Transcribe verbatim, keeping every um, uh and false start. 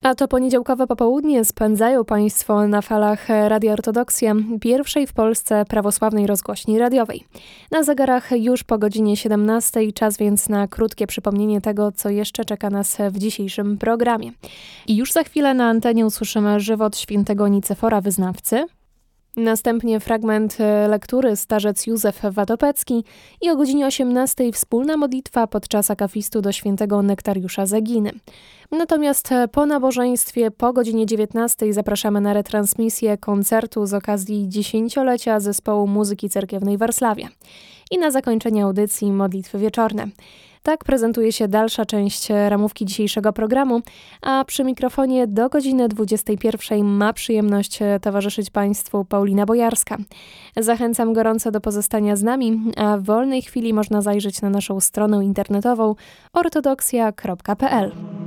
A to poniedziałkowe popołudnie spędzają Państwo na falach Radia Ortodoksja, pierwszej w Polsce prawosławnej rozgłośni radiowej. Na zegarach już po godzinie siedemnastej, czas więc na krótkie przypomnienie tego, co jeszcze czeka nas w dzisiejszym programie. I już za chwilę na antenie usłyszymy żywot świętego Nicefora Wyznawcy. Następnie fragment lektury Starzec Józef Watopecki i o godzinie osiemnastej wspólna modlitwa podczas akafistu do świętego Nektariusza z Eginy. Natomiast po nabożeństwie po godzinie dziewiętnastej zapraszamy na retransmisję koncertu z okazji dziesięciolecia Zespołu Muzyki Cerkiewnej Warszawia. I na zakończenie audycji modlitwy wieczorne. Tak prezentuje się dalsza część ramówki dzisiejszego programu, a przy mikrofonie do godziny dwudziestej pierwszej ma przyjemność towarzyszyć Państwu Paulina Bojarska. Zachęcam gorąco do pozostania z nami, a w wolnej chwili można zajrzeć na naszą stronę internetową ortodoksja kropka p l.